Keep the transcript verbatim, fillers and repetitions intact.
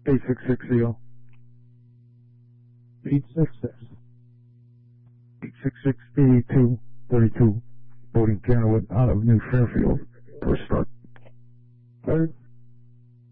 eight six six E O. eight six six. eight six six eighty-two thirty-two. Boating Canada out of New Fairfield. First start. Third.